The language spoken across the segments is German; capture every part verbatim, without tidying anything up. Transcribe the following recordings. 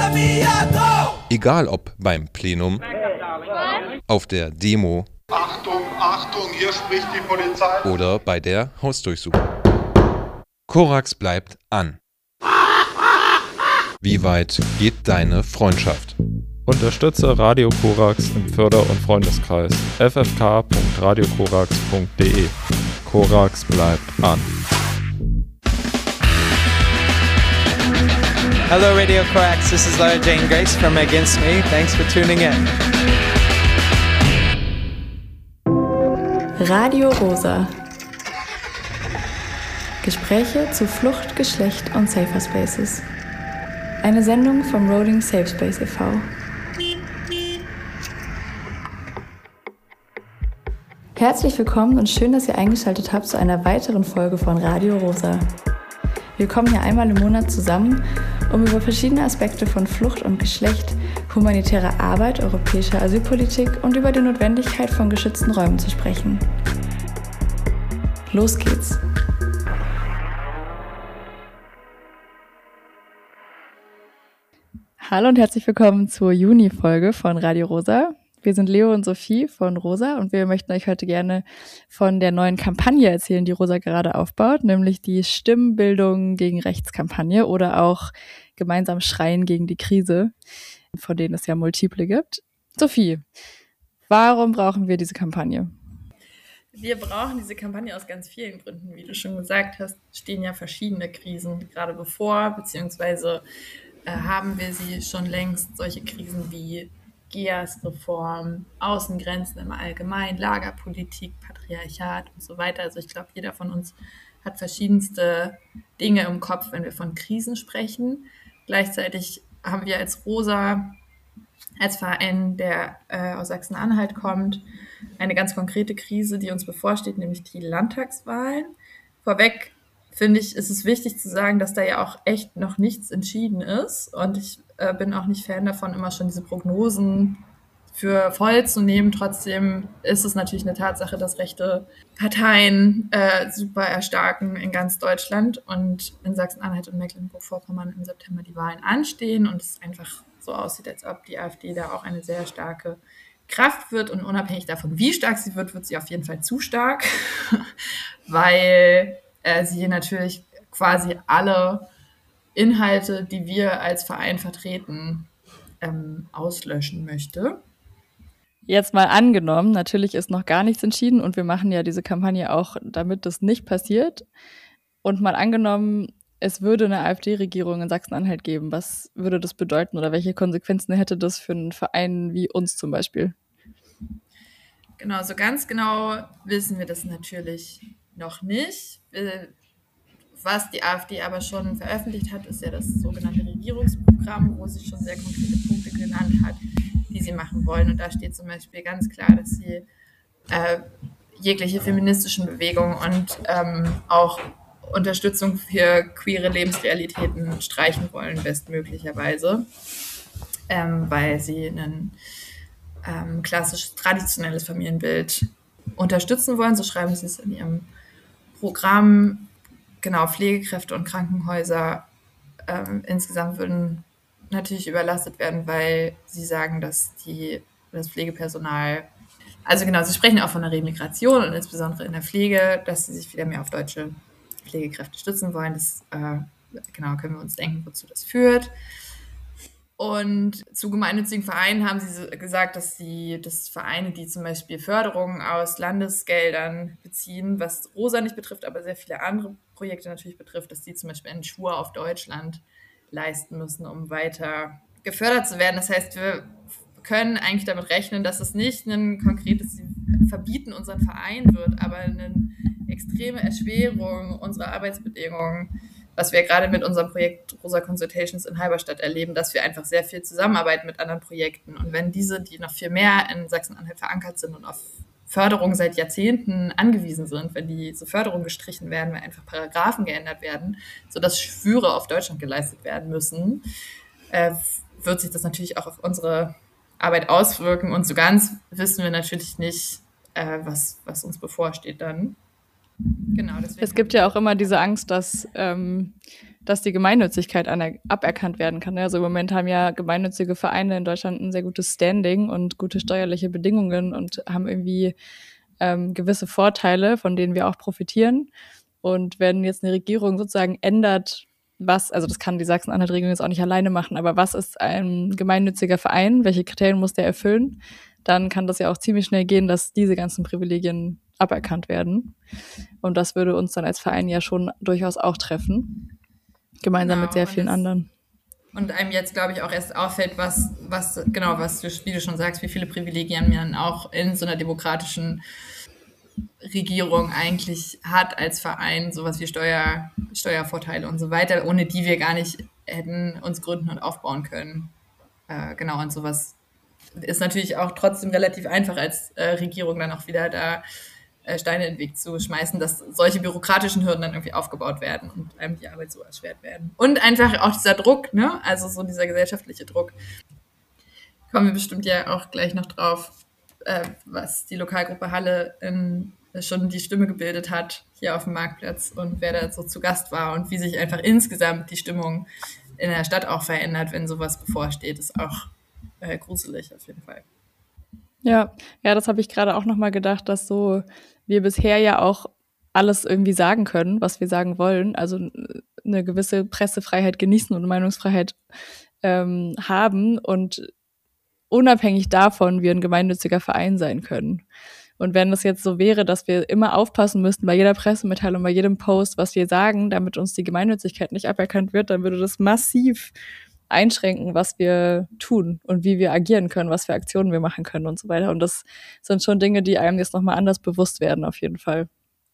Egal ob beim Plenum, auf der Demo Achtung, Achtung, hier spricht die Polizei. oder bei der Hausdurchsuchung. Korax bleibt an. Wie weit geht deine Freundschaft? Unterstütze Radio Korax im Förder- und Freundeskreis f f k punkt radio korax punkt d e. Korax bleibt an. Hello Radio Korax, this is Lara Jane Grace from Against Me. Thanks for tuning in. Radio Rosa. Gespräche zu Flucht, Geschlecht und Safer Spaces. Eine Sendung vom Roding Safe Space e V Herzlich willkommen und schön, dass ihr eingeschaltet habt zu einer weiteren Folge von Radio Rosa. Wir kommen hier einmal im Monat zusammen, um über verschiedene Aspekte von Flucht und Geschlecht, humanitärer Arbeit, europäischer Asylpolitik und über die Notwendigkeit von geschützten Räumen zu sprechen. Los geht's! Hallo und herzlich willkommen zur Juni-Folge von Radio Rosa. Wir sind Leo und Sophie von Rosa und wir möchten euch heute gerne von der neuen Kampagne erzählen, die Rosa gerade aufbaut, nämlich die Stimmbildung gegen Rechts-Kampagne oder auch gemeinsam Schreien gegen die Krise, von denen es ja multiple gibt. Sophie, warum brauchen wir diese Kampagne? Wir brauchen diese Kampagne aus ganz vielen Gründen. Wie du schon gesagt hast, stehen ja verschiedene Krisen gerade bevor, beziehungsweise äh, haben wir sie schon längst, solche Krisen wie G E A S-Reform, Außengrenzen im Allgemeinen, Lagerpolitik, Patriarchat und so weiter. Also ich glaube, jeder von uns hat verschiedenste Dinge im Kopf, wenn wir von Krisen sprechen. Gleichzeitig haben wir als Rosa, als Verein, der äh, aus Sachsen-Anhalt kommt, eine ganz konkrete Krise, die uns bevorsteht, nämlich die Landtagswahlen. Vorweg finde ich, ist es wichtig zu sagen, dass da ja auch echt noch nichts entschieden ist. Und ich äh, bin auch nicht Fan davon, immer schon diese Prognosen für voll zu nehmen. Trotzdem ist es natürlich eine Tatsache, dass rechte Parteien äh, super erstarken in ganz Deutschland und in Sachsen-Anhalt und Mecklenburg-Vorpommern im September die Wahlen anstehen und es einfach so aussieht, als ob die AfD da auch eine sehr starke Kraft wird und unabhängig davon, wie stark sie wird, wird sie auf jeden Fall zu stark, weil äh, sie natürlich quasi alle Inhalte, die wir als Verein vertreten, ähm, auslöschen möchte. Jetzt mal angenommen, natürlich ist noch gar nichts entschieden und wir machen ja diese Kampagne auch, damit das nicht passiert. Und mal angenommen, es würde eine AfD-Regierung in Sachsen-Anhalt geben. Was würde das bedeuten oder welche Konsequenzen hätte das für einen Verein wie uns zum Beispiel? Genau, so ganz genau wissen wir das natürlich noch nicht. Was die AfD aber schon veröffentlicht hat, ist ja das sogenannte Regierungsprogramm, wo sie schon sehr konkrete Punkte genannt hat, die sie machen wollen. Und da steht zum Beispiel ganz klar, dass sie äh, jegliche feministischen Bewegungen und ähm, auch Unterstützung für queere Lebensrealitäten streichen wollen, bestmöglicherweise, ähm, weil sie ein ähm, klassisches, traditionelles Familienbild unterstützen wollen. So schreiben sie es in ihrem Programm. Genau, Pflegekräfte und Krankenhäuser ähm, insgesamt würden natürlich überlastet werden, weil sie sagen, dass die, das Pflegepersonal, also genau, sie sprechen auch von der Remigration und insbesondere in der Pflege, dass sie sich wieder mehr auf deutsche Pflegekräfte stützen wollen. Das äh, genau können wir uns denken, wozu das führt. Und zu gemeinnützigen Vereinen haben sie gesagt, dass sie dass Vereine, die zum Beispiel Förderungen aus Landesgeldern beziehen, was Rosa nicht betrifft, aber sehr viele andere Projekte natürlich betrifft, dass die zum Beispiel einen Schwur auf Deutschland leisten müssen, um weiter gefördert zu werden. Das heißt, wir können eigentlich damit rechnen, dass es nicht ein konkretes Verbieten unseren Verein wird, aber eine extreme Erschwerung unserer Arbeitsbedingungen, was wir gerade mit unserem Projekt Rosa Consultations in Halberstadt erleben, dass wir einfach sehr viel zusammenarbeiten mit anderen Projekten. Und wenn diese, die noch viel mehr in Sachsen-Anhalt verankert sind und auf Förderung seit Jahrzehnten angewiesen sind, wenn diese Förderungen gestrichen werden, weil einfach Paragraphen geändert werden, sodass Schwüre auf Deutschland geleistet werden müssen, äh, wird sich das natürlich auch auf unsere Arbeit auswirken. Und so ganz wissen wir natürlich nicht, äh, was, was uns bevorsteht dann. Genau, deswegen Es gibt ja auch immer diese Angst, dass, ähm, dass die Gemeinnützigkeit aner- aberkannt werden kann. Also im Moment haben ja gemeinnützige Vereine in Deutschland ein sehr gutes Standing und gute steuerliche Bedingungen und haben irgendwie ähm, gewisse Vorteile, von denen wir auch profitieren. Und wenn jetzt eine Regierung sozusagen ändert, was, also das kann die Sachsen-Anhalt-Regierung jetzt auch nicht alleine machen, aber was ist ein gemeinnütziger Verein, welche Kriterien muss der erfüllen, dann kann das ja auch ziemlich schnell gehen, dass diese ganzen Privilegien aberkannt werden. Und das würde uns dann als Verein ja schon durchaus auch treffen, gemeinsam Genau, mit sehr und vielen es- anderen. Und einem jetzt, glaube ich, auch erst auffällt, was, was, genau, was du, wie du schon sagst, wie viele Privilegien man auch in so einer demokratischen Regierung eigentlich hat als Verein, sowas wie Steuer, Steuervorteile und so weiter, ohne die wir gar nicht hätten uns gründen und aufbauen können. Äh, genau, und sowas ist natürlich auch trotzdem relativ einfach als äh, Regierung dann auch wieder da äh, Steine in den Weg zu schmeißen, dass solche bürokratischen Hürden dann irgendwie aufgebaut werden und einem die Arbeit so erschwert werden. Und einfach auch dieser Druck, ne? Also so dieser gesellschaftliche Druck. Kommen wir bestimmt ja auch gleich noch drauf, äh, was die Lokalgruppe Halle in, schon die Stimme gebildet hat hier auf dem Marktplatz und wer da so zu Gast war und wie sich einfach insgesamt die Stimmung in der Stadt auch verändert, wenn sowas bevorsteht, ist auch äh, gruselig auf jeden Fall. Ja, ja, das habe ich gerade auch nochmal gedacht, dass so wir bisher ja auch alles irgendwie sagen können, was wir sagen wollen, also n- eine gewisse Pressefreiheit genießen und Meinungsfreiheit ähm, haben und unabhängig davon wir ein gemeinnütziger Verein sein können. Und wenn das jetzt so wäre, dass wir immer aufpassen müssten bei jeder Pressemitteilung, bei jedem Post, was wir sagen, damit uns die Gemeinnützigkeit nicht aberkannt wird, dann würde das massiv einschränken, was wir tun und wie wir agieren können, was für Aktionen wir machen können und so weiter. Und das sind schon Dinge, die einem jetzt nochmal anders bewusst werden, auf jeden Fall.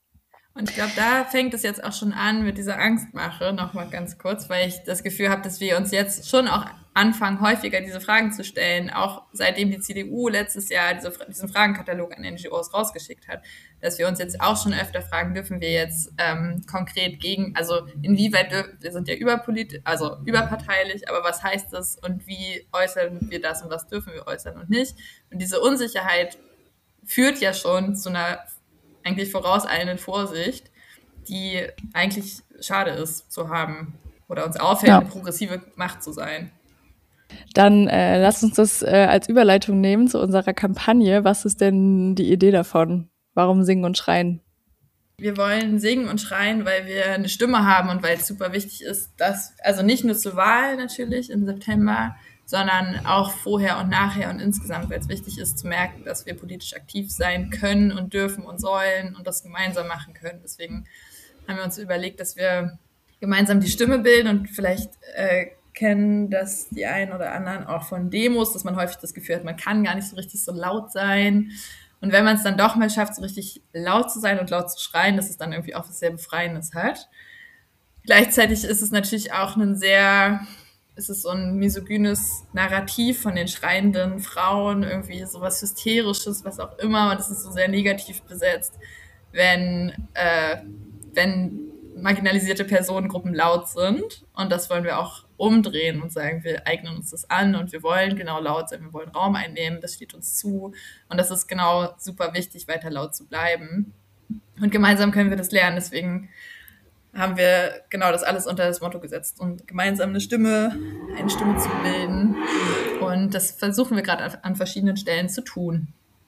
Und ich glaube, da fängt es jetzt auch schon an mit dieser Angstmache, nochmal ganz kurz, weil ich das Gefühl habe, dass wir uns jetzt schon auch anfangen, häufiger diese Fragen zu stellen, auch seitdem die C D U letztes Jahr diese, diesen Fragenkatalog an N G Os rausgeschickt hat, dass wir uns jetzt auch schon öfter fragen, dürfen wir jetzt ähm, konkret gegen, also inwieweit, dür- wir sind ja überpolit, also überparteilich, aber was heißt das und wie äußern wir das und was dürfen wir äußern und nicht? Und diese Unsicherheit führt ja schon zu einer eigentlich vorauseilenden Vorsicht, die eigentlich schade ist zu haben oder uns auffällt, Ja. eine progressive Macht zu sein. Dann äh, lass uns das äh, als Überleitung nehmen zu unserer Kampagne. Was ist denn die Idee davon? Warum singen und schreien? Wir wollen singen und schreien, weil wir eine Stimme haben und weil es super wichtig ist, dass, also nicht nur zur Wahl natürlich im September, sondern auch vorher und nachher und insgesamt, weil es wichtig ist zu merken, dass wir politisch aktiv sein können und dürfen und sollen und das gemeinsam machen können. Deswegen haben wir uns überlegt, dass wir gemeinsam die Stimme bilden und vielleicht äh, kennen das die einen oder anderen auch von Demos, dass man häufig das Gefühl hat, man kann gar nicht so richtig so laut sein. Und wenn man es dann doch mal schafft, so richtig laut zu sein und laut zu schreien, dass es dann irgendwie auch was sehr Befreiendes hat. Gleichzeitig ist es natürlich auch ein sehr, ist es so ein misogynes Narrativ von den schreienden Frauen, irgendwie sowas Hysterisches, was auch immer. Und es ist so sehr negativ besetzt, wenn, äh, wenn marginalisierte Personengruppen laut sind. Und das wollen wir auch umdrehen und sagen, wir eignen uns das an und wir wollen genau laut sein, wir wollen Raum einnehmen, das steht uns zu. Und das ist genau super wichtig, weiter laut zu bleiben. Und gemeinsam können wir das lernen. Deswegen haben wir genau das alles unter das Motto gesetzt und gemeinsam eine Stimme, eine Stimme zu bilden. Und das versuchen wir gerade an verschiedenen Stellen zu tun.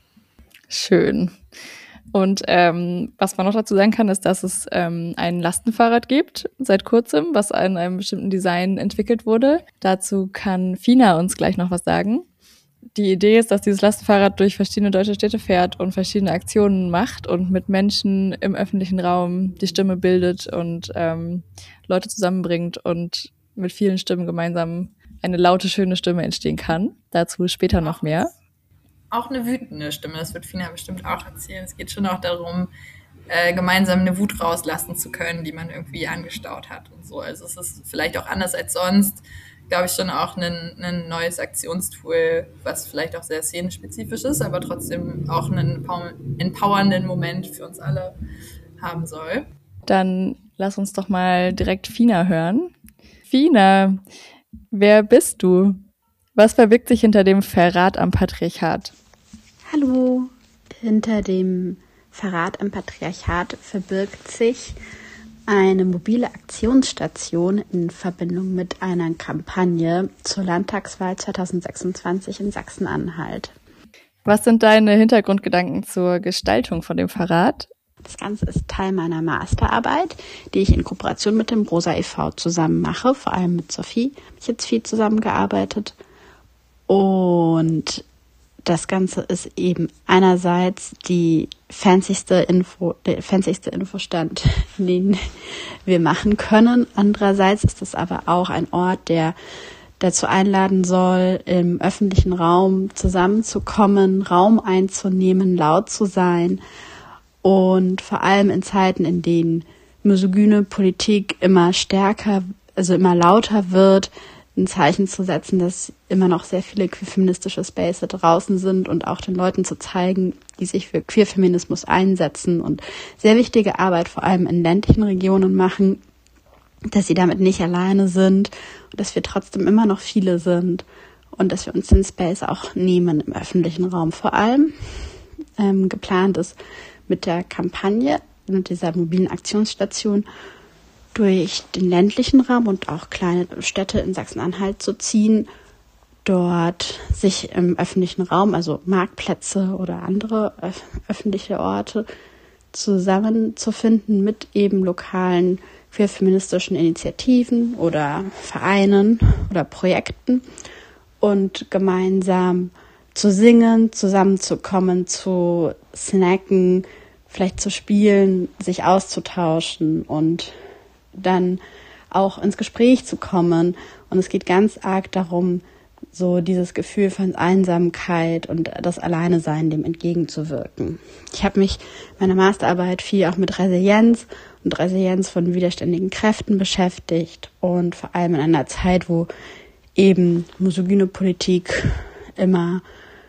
Schön. Und ähm, was man noch dazu sagen kann, ist, dass es ähm, ein Lastenfahrrad gibt seit kurzem, was in einem bestimmten Design entwickelt wurde. Dazu kann Fina uns gleich noch was sagen. Die Idee ist, dass dieses Lastenfahrrad durch verschiedene deutsche Städte fährt und verschiedene Aktionen macht und mit Menschen im öffentlichen Raum die Stimme bildet und ähm, Leute zusammenbringt und mit vielen Stimmen gemeinsam eine laute, schöne Stimme entstehen kann. Dazu später noch mehr. Auch eine wütende Stimme, das wird Fina bestimmt auch erzählen. Es geht schon auch darum, äh, gemeinsam eine Wut rauslassen zu können, die man irgendwie angestaut hat und so. Also es ist vielleicht auch anders als sonst, glaube ich, schon auch ein, ein neues Aktionstool, was vielleicht auch sehr szenenspezifisch ist, aber trotzdem auch einen empowernden Moment für uns alle haben soll. Dann lass uns doch mal direkt Fina hören. Fina, wer bist du? Was verbirgt sich hinter dem Verrat am Patriarchat? Hallo, hinter dem Verrat im Patriarchat verbirgt sich eine mobile Aktionsstation in Verbindung mit einer Kampagne zur Landtagswahl zwanzig sechsundzwanzig in Sachsen-Anhalt. Was sind deine Hintergrundgedanken zur Gestaltung von dem Verrat? Das Ganze ist Teil meiner Masterarbeit, die ich in Kooperation mit dem Rosa e V zusammen mache, vor allem mit Sophie habe ich jetzt viel zusammengearbeitet. Und das Ganze ist eben einerseits die fancyste Info, der fancyste Infostand, den wir machen können. Andererseits ist es aber auch ein Ort, der dazu einladen soll, im öffentlichen Raum zusammenzukommen, Raum einzunehmen, laut zu sein und vor allem in Zeiten, in denen misogyne Politik immer stärker, also immer lauter wird, ein Zeichen zu setzen, dass immer noch sehr viele queerfeministische Spaces draußen sind und auch den Leuten zu zeigen, die sich für Queerfeminismus einsetzen und sehr wichtige Arbeit vor allem in ländlichen Regionen machen, dass sie damit nicht alleine sind und dass wir trotzdem immer noch viele sind und dass wir uns den Space auch nehmen im öffentlichen Raum. Vor allem ähm, geplant ist mit der Kampagne, mit dieser mobilen Aktionsstation, durch den ländlichen Raum und auch kleine Städte in Sachsen-Anhalt zu ziehen, dort sich im öffentlichen Raum, also Marktplätze oder andere öf- öffentliche Orte, zusammenzufinden mit eben lokalen queer-feministischen Initiativen oder Vereinen oder Projekten und gemeinsam zu singen, zusammenzukommen, zu snacken, vielleicht zu spielen, sich auszutauschen und dann auch ins Gespräch zu kommen. Und es geht ganz arg darum, so dieses Gefühl von Einsamkeit und das Alleinesein dem entgegenzuwirken. Ich habe mich in meiner Masterarbeit viel auch mit Resilienz und Resilienz von widerständigen Kräften beschäftigt und vor allem in einer Zeit, wo eben misogyne Politik immer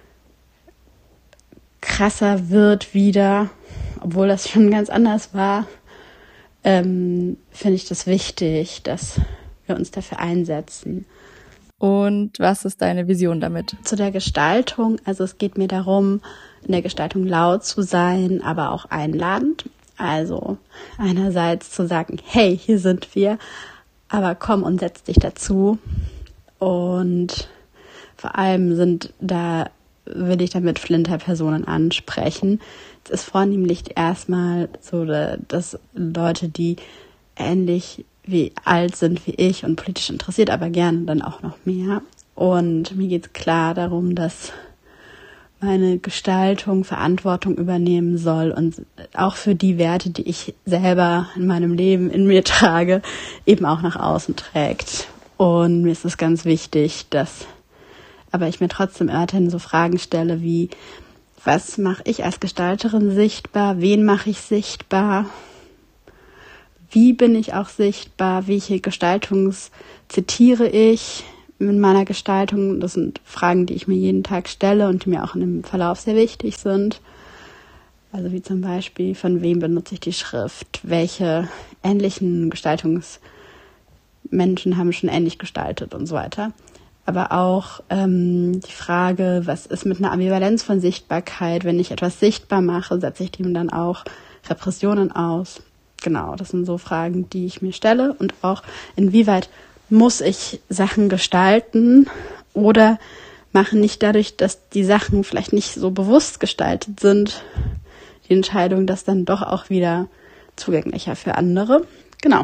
krasser wird wieder, obwohl das schon ganz anders war, ähm, finde ich das wichtig, dass wir uns dafür einsetzen. Und was ist deine Vision damit? Zu der Gestaltung, also es geht mir darum, in der Gestaltung laut zu sein, aber auch einladend. Also einerseits zu sagen, hey, hier sind wir, aber komm und setz dich dazu. Und vor allem sind da, will ich damit Flinterpersonen ansprechen. Es ist vornehmlich erstmal so, dass Leute, die ähnlich wie alt sind wie ich und politisch interessiert, aber gerne dann auch noch mehr. Und mir geht es klar darum, dass meine Gestaltung Verantwortung übernehmen soll und auch für die Werte, die ich selber in meinem Leben in mir trage, eben auch nach außen trägt. Und mir ist es ganz wichtig, dass aber ich mir trotzdem weiterhin so Fragen stelle wie, was mache ich als Gestalterin sichtbar, wen mache ich sichtbar, wie bin ich auch sichtbar, welche Gestaltungs zitiere ich in meiner Gestaltung. Das sind Fragen, die ich mir jeden Tag stelle und die mir auch in dem Verlauf sehr wichtig sind. Also wie zum Beispiel, von wem benutze ich die Schrift, welche ähnlichen Gestaltungsmenschen haben schon ähnlich gestaltet und so weiter. Aber auch ähm, die Frage, was ist mit einer Ambivalenz von Sichtbarkeit? Wenn ich etwas sichtbar mache, setze ich dem dann auch Repressionen aus? Genau, das sind so Fragen, die ich mir stelle. Und auch, inwieweit muss ich Sachen gestalten oder machen nicht dadurch, dass die Sachen vielleicht nicht so bewusst gestaltet sind, die Entscheidung, das dann doch auch wieder zugänglicher für andere. Genau.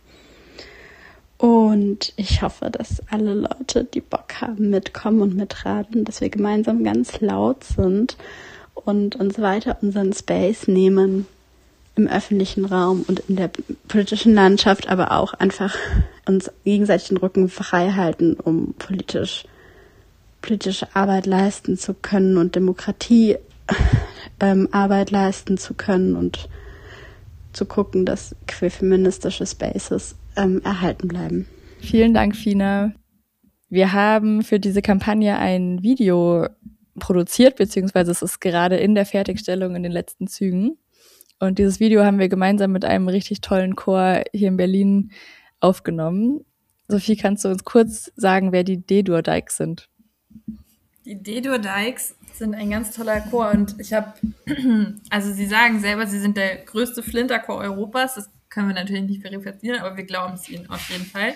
Und ich hoffe, dass alle Leute, die Bock haben, mitkommen und mitraten, dass wir gemeinsam ganz laut sind und uns weiter unseren Space nehmen im öffentlichen Raum und in der politischen Landschaft, aber auch einfach uns gegenseitig den Rücken frei halten, um politisch politische Arbeit leisten zu können und Demokratie ähm, Arbeit leisten zu können und zu gucken, dass queer-feministische Spaces ähm, erhalten bleiben. Vielen Dank, Fina. Wir haben für diese Kampagne ein Video produziert, beziehungsweise es ist gerade in der Fertigstellung in den letzten Zügen. Und dieses Video haben wir gemeinsam mit einem richtig tollen Chor hier in Berlin aufgenommen. Sophie, kannst du uns kurz sagen, wer die D-Dur Dykes sind? Die D-Dur Dykes sind ein ganz toller Chor und ich habe, also sie sagen selber, sie sind der größte Flinterchor Europas. Das können wir natürlich nicht verifizieren, aber wir glauben es ihnen auf jeden Fall.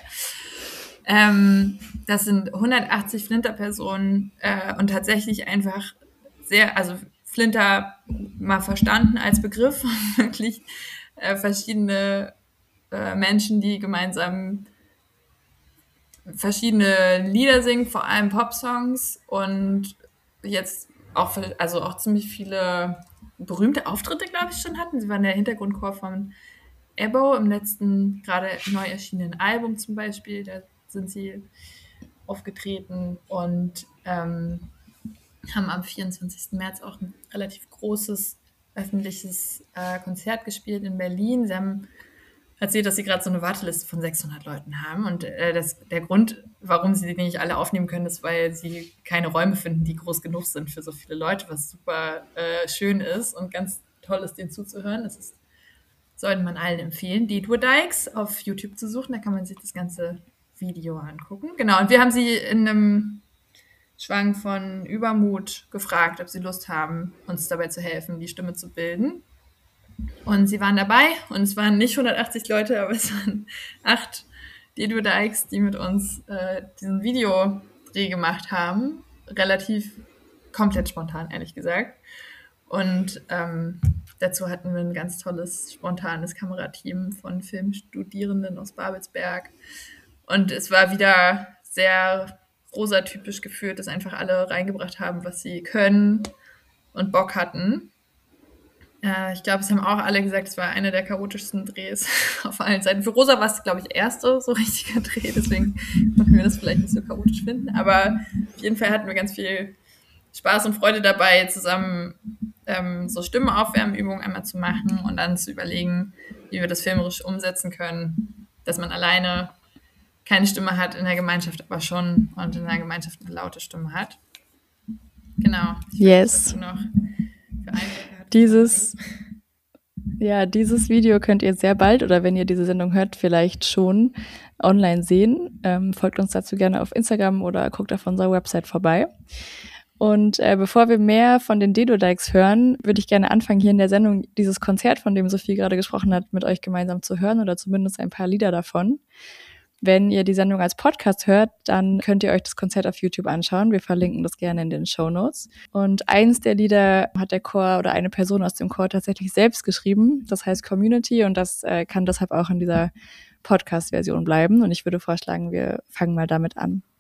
Ähm, das sind hundertachtzig Flinterpersonen äh, und tatsächlich einfach sehr, also Flinter mal verstanden als Begriff, wirklich äh, verschiedene äh, Menschen, die gemeinsam verschiedene Lieder singen, vor allem Popsongs und jetzt auch, also auch ziemlich viele berühmte Auftritte, glaube ich, schon hatten. Sie waren der Hintergrundchor von Ebo im letzten, gerade neu erschienenen Album zum Beispiel. Da sind sie aufgetreten und ähm, haben am vierundzwanzigsten März auch ein relativ großes öffentliches äh, Konzert gespielt in Berlin. Sie haben erzählt, dass sie gerade so eine Warteliste von sechshundert Leuten haben und äh, das, der Grund, warum sie die nicht alle aufnehmen können, ist, weil sie keine Räume finden, die groß genug sind für so viele Leute, was super äh, schön ist und ganz toll ist, denen zuzuhören. Das ist, sollte man allen empfehlen, die D-Dur Dykes auf YouTube zu suchen, da kann man sich das ganze Video angucken. Genau, und wir haben sie in einem Schwang von Übermut gefragt, ob sie Lust haben, uns dabei zu helfen, die Stimme zu bilden. Und sie waren dabei und es waren nicht hundertachtzig Leute, aber es waren acht D-Dur Dykes, die mit uns äh, diesen Videodreh gemacht haben. Relativ komplett spontan, ehrlich gesagt. Und ähm, dazu hatten wir ein ganz tolles, spontanes Kamerateam von Filmstudierenden aus Babelsberg. Und es war wieder sehr rosa-typisch geführt, dass einfach alle reingebracht haben, was sie können und Bock hatten. Äh, ich glaube, es haben auch alle gesagt, es war einer der chaotischsten Drehs auf allen Seiten. Für Rosa war es, glaube ich, der erste so richtiger Dreh, deswegen konnten wir das vielleicht nicht so chaotisch finden. Aber auf jeden Fall hatten wir ganz viel Spaß und Freude dabei, zusammen ähm, so Stimmenaufwärmübungen einmal zu machen und dann zu überlegen, wie wir das filmerisch umsetzen können, dass man alleine keine Stimme hat, in der Gemeinschaft aber schon und in der Gemeinschaft eine laute Stimme hat. Genau. Yes. Noch für Einblicke hat. Dieses, ja, dieses Video könnt ihr sehr bald oder wenn ihr diese Sendung hört, vielleicht schon online sehen. Ähm, folgt uns dazu gerne auf Instagram oder guckt auf unserer Website vorbei. Und äh, bevor wir mehr von den D-Dur Dykes hören, würde ich gerne anfangen, hier in der Sendung dieses Konzert, von dem Sophie gerade gesprochen hat, mit euch gemeinsam zu hören oder zumindest ein paar Lieder davon. Wenn ihr die Sendung als Podcast hört, dann könnt ihr euch das Konzert auf YouTube anschauen. Wir verlinken das gerne in den Shownotes. Und eins der Lieder hat der Chor oder eine Person aus dem Chor tatsächlich selbst geschrieben. Das heißt Community und das äh, kann deshalb auch in dieser Podcast-Version bleiben. Und ich würde vorschlagen, wir fangen mal damit an.